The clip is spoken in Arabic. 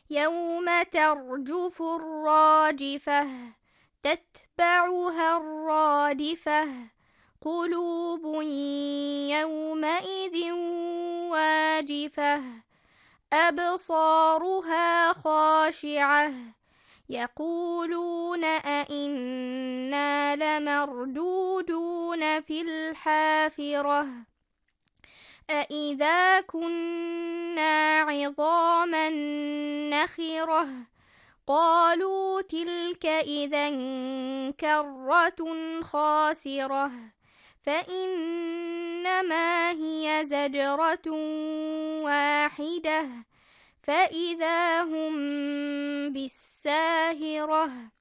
يوم ترجف الراجفة تتبعها الرادفة قلوب يومئذ واجفة أبصارها خاشعة يقولون أئنا لمردودون في الحافرة أإذا كنا عظاما نخرة قالوا تلك إذا كرة خاسرة فإنما هي زجرة واحدة فإذا هم بالساهرة